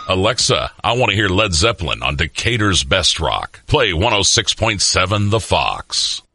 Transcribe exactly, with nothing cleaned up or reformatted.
Alexa, I want to hear Led Zeppelin on Decatur's Best Rock. Play one oh six point seven The Fox.